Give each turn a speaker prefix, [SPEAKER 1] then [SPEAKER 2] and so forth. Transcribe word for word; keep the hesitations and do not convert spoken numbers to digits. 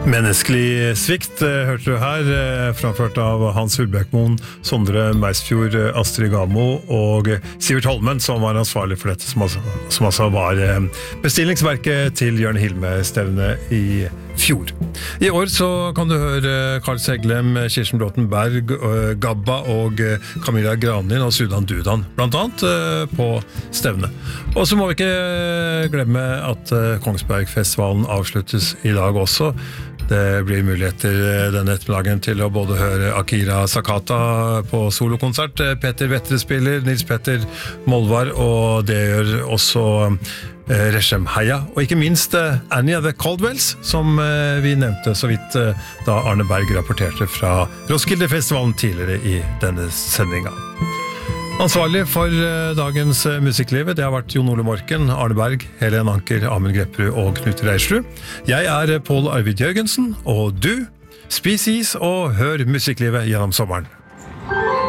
[SPEAKER 1] Menneskelig svikt hørte du her, framført av Hans Hulbækmoen, Sondre Meisfjord, Astrid Gamo og Sivert Holmen, som var ansvarlig for dette, som altså, som altså var bestillingsverket til Jørn Hilme-stevne i fjor. I år så kan du høre Carl Seglem, Kirsten Bråten Berg, Gabba og Camilla Granin og Sudan Dudan, blant annet på stevne. Og så må vi ikke glemme at Kongsbergfestivalen avsluttes i dag også. Det blir muligheter denne ettermiddagen til å både høre Akira Sakata på solokonsert, Peter Vettre spiller, Nils Petter Molvar, og det gjør også Reshem Heia, og ikke minst Annie of the Caldwells, som vi nevnte så vidt da Arne Berg rapporterte fra Roskilde-festivalen tidligere i denne sendingen. Ansvarlig for dagens musikklivet, det har vært Jon Ole Morken, Arne Berg, Helen Anker, Amund Grepperud og Knut Reisrud. Jeg er Pål Arvid Jørgensen, og du, spis is og hør musikklivet gjennom sommeren.